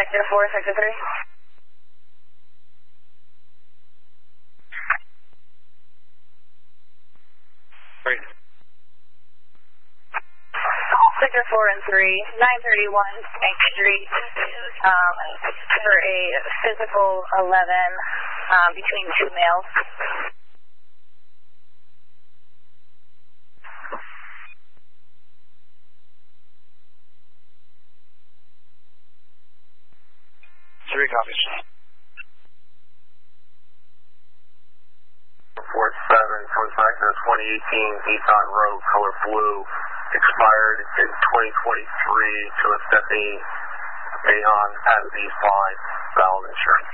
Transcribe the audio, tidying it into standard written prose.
Sector 4, Sector 3. Great. Sector 4 and 3, 931 Bank Street, for a physical 11 between two males. Three copies. 47 from Sector 2018 Nissan Rogue, color blue, expired in 2023 to a Stephanie Mahon at lease line, valid insurance.